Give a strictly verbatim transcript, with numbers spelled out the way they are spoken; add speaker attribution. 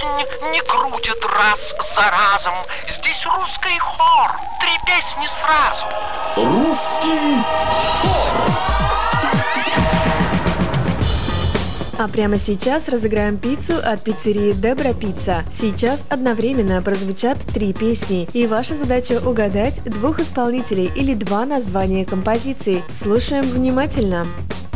Speaker 1: жизнь не крутят раз за разом. Здесь русский хор, три песни сразу.
Speaker 2: Русский хор.
Speaker 3: А прямо сейчас разыграем пиццу от пиццерии Дебра Пицца. Сейчас одновременно прозвучат три песни, и ваша задача угадать двух исполнителей или два названия композиции. Слушаем внимательно.